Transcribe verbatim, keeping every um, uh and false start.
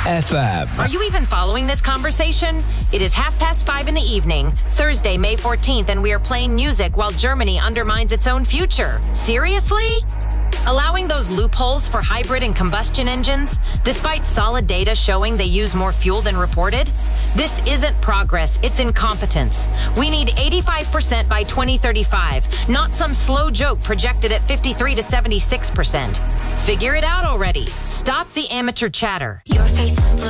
F M. Are you even following this conversation? It is half past five in the evening, Thursday, May fourteenth, and we are playing music while Germany undermines its own future. Seriously? Allowing those loopholes for hybrid and combustion engines, despite solid data showing they use more fuel than reported? This isn't progress, it's incompetence. We need eighty-five percent by twenty thirty-five, not some slow joke projected at fifty-three to seventy-six percent. Figure it out already. Stop the amateur chatter. Your face